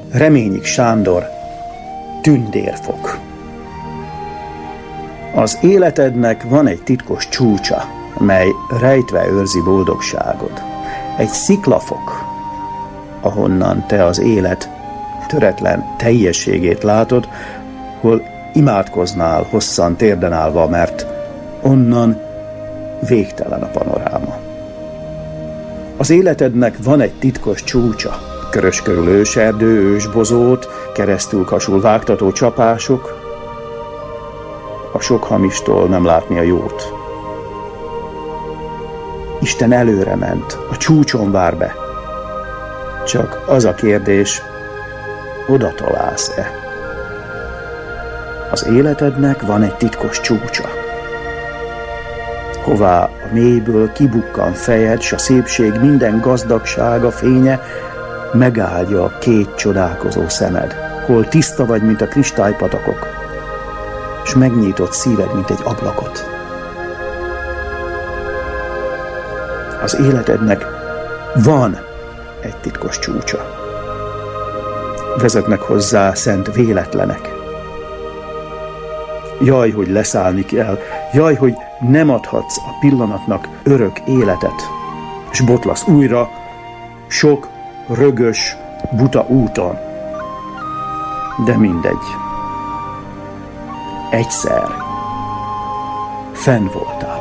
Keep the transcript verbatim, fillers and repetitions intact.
Reményik Sándor, Tündérfok. Az életednek van egy titkos csúcsa, mely rejtve őrzi boldogságod. Egy sziklafok, ahonnan te az élet töretlen teljességét látod, hol imádkoznál hosszan térden állva, mert onnan végtelen a panoráma. Az életednek van egy titkos csúcsa, körös körül őserdő, ősbozót, keresztül kasul vágtató csapások, a sok hamistól nem látni a jót. Isten előre ment, a csúcson vár be. Csak az a kérdés, oda találsz-e? Az életednek van egy titkos csúcsa, hová a mélyből kibukkan fejed, s a szépség minden gazdagsága fénye megáldja két csodálkozó szemed, hol tiszta vagy, mint a kristálypatakok, s megnyitott szíved, mint egy ablakot. Az életednek van egy titkos csúcsa. Vezetnek hozzá szent véletlenek. Jaj, hogy leszállni kell, jaj, hogy nem adhatsz a pillanatnak örök életet, s botlasz újra sok rögös, buta úton. De mindegy. Egyszer fenn voltál.